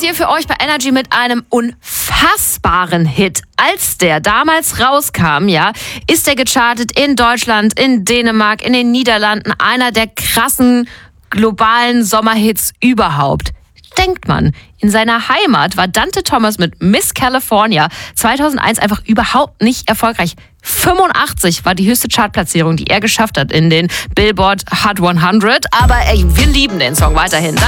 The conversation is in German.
hier für euch bei Energy mit einem unfassbaren Hit. Als der damals rauskam, ist er gechartet in Deutschland, in Dänemark, in den Niederlanden. Einer der krassen globalen Sommerhits überhaupt. Denkt man, in seiner Heimat war Dante Thomas mit Miss California 2001 einfach überhaupt nicht erfolgreich. 85 war die höchste Chartplatzierung, die er geschafft hat in den Billboard Hot 100. Aber wir lieben den Song weiterhin.